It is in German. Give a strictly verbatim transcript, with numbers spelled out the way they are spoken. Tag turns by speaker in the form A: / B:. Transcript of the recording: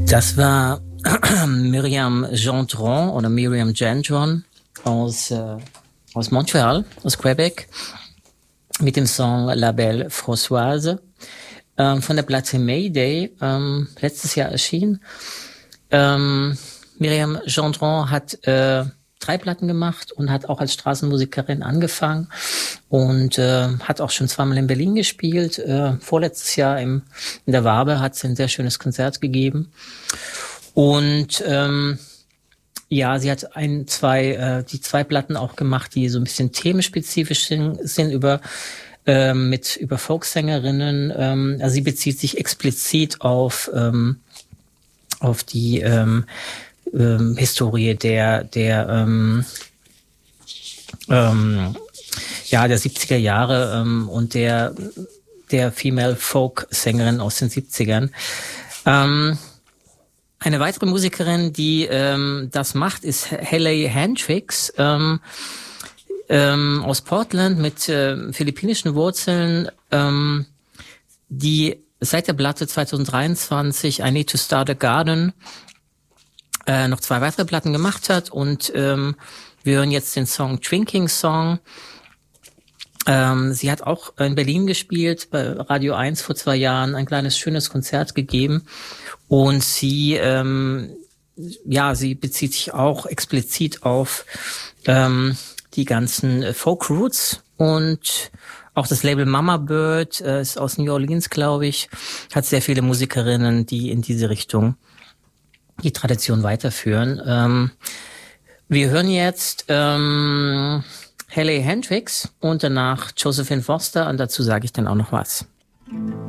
A: Das war Myriam Gendron oder Myriam Gendron aus, äh, aus Montreal, aus Quebec, mit dem Song La Belle Françoise, ähm, von der Platte Mayday, ähm, letztes Jahr erschienen. Ähm, Myriam Gendron hat äh, drei Platten gemacht und hat auch als Straßenmusikerin angefangen und äh, hat auch schon zweimal in Berlin gespielt. Äh, vorletztes Jahr im, in der Wabe hat sie ein sehr schönes Konzert gegeben. Und ähm, ja, sie hat ein, zwei, äh, die zwei Platten auch gemacht, die so ein bisschen themenspezifisch sind, sind über ähm, mit über Folksängerinnen. Ähm, also sie bezieht sich explizit auf ähm, auf die ähm, ähm, Historie der der ähm, ähm, ja der siebziger Jahre ähm, und der der Female Folk Sängerin aus den siebzigern. Ähm, Eine weitere Musikerin, die ähm, das macht, ist Hayley Hendricks ähm, ähm, aus Portland mit äh, philippinischen Wurzeln, ähm, die seit der Platte zwanzig dreiundzwanzig I Need to Start a Garden äh, noch zwei weitere Platten gemacht hat. Und ähm, wir hören jetzt den Song Drinking Song. Ähm, sie hat auch in Berlin gespielt, bei Radio eins vor zwei Jahren, ein kleines, schönes Konzert gegeben. Und sie, ähm, ja, sie bezieht sich auch explizit auf ähm, die ganzen Folk Roots und auch das Label Mama Bird, äh, ist aus New Orleans, glaube ich, hat sehr viele Musikerinnen, die in diese Richtung die Tradition weiterführen. Ähm, wir hören jetzt ähm, Hayley Hendricks und danach Josephine Foster und dazu sage ich dann auch noch was.